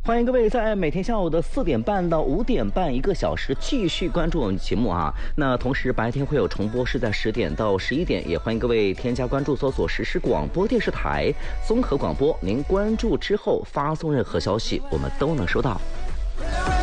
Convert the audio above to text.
欢迎各位在每天下午的4点半到5点半1个小时继续关注我们节目啊。那同时白天会有重播，是在10点到11点，也欢迎各位添加关注搜索实时广播电视台综合广播。您关注之后发送任何消息，我们都能收到。